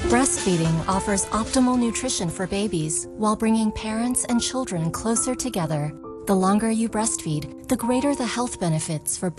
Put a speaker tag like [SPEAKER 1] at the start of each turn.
[SPEAKER 1] Breastfeeding offers optimal nutrition for babies while bringing parents and children closer together. The longer you breastfeed, the greater the health benefits for